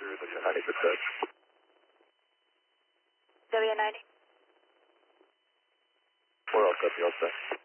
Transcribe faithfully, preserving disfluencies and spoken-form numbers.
through the ninety percent. W ninety. We're all copy, all set.